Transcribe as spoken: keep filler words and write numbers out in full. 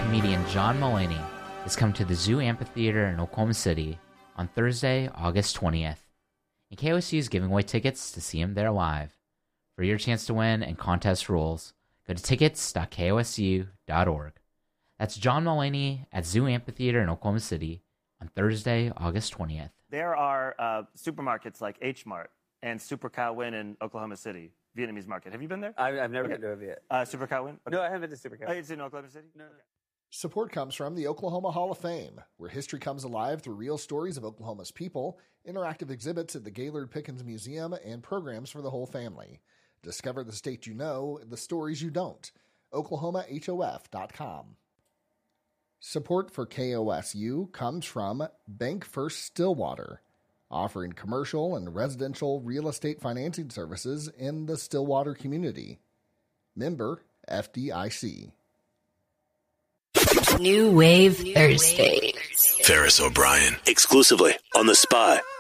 comedian John Mulaney is coming to the Zoo Amphitheater in Oklahoma City on Thursday, August twentieth. And K O S U is giving away tickets to see him there live. For your chance to win and contest rules, go to tickets dot K O S U dot org. That's John Mulaney at Zoo Amphitheater in Oklahoma City on Thursday, August twentieth. There are uh, supermarkets like H Mart and Super Cow Win in Oklahoma City, Vietnamese market. Have you been there? I've, I've never okay. been to a Viet. Uh, Super Cow Win? Okay. No, I haven't been to Super Cow. Oh, it's in Oklahoma City? No, no. Okay. Support comes from the Oklahoma Hall of Fame, where history comes alive through real stories of Oklahoma's people, interactive exhibits at the Gaylord Pickens Museum, and programs for the whole family. Discover the state you know, the stories you don't. Oklahoma H O F dot com. Support for K O S U comes from Bank First Stillwater, offering commercial and residential real estate financing services in the Stillwater community. Member F D I C. New Wave Thursdays. Ferris O'Brien, exclusively on The Spy.